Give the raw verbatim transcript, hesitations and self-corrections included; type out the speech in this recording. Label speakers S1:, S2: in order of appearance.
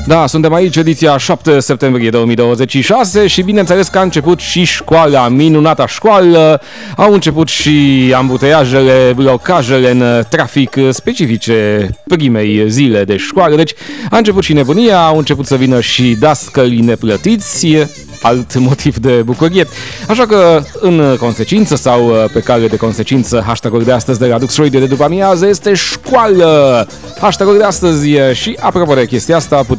S1: Da, suntem aici, ediția șapte septembrie două mii douăzeci și șase și bineînțeles că a început și școala, minunata școală, au început și ambuteiajele, blocajele în trafic specifice primei zile de școală, deci a început și nebunia, au început să vină și dascăli neplătiți, alt motiv de bucurie. Așa că, în consecință sau pe cale de consecință, hashtag-ul de astăzi de la Dux Radio de după amiază este școală. Hashtag-ul de astăzi și, apropo de chestia asta,